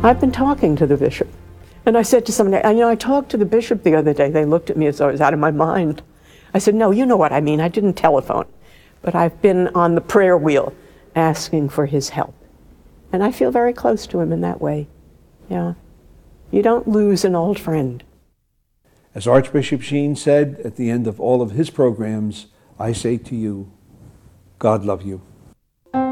I've been talking to the bishop. And I said to somebody, I talked to the bishop the other day. They looked at me as though I was out of my mind. I said, no, you know what I mean. I didn't telephone. But I've been on the prayer wheel asking for his help. And I feel very close to him in that way. Yeah. You don't lose an old friend. As Archbishop Sheen said at the end of all of his programs, I say to you, God love you.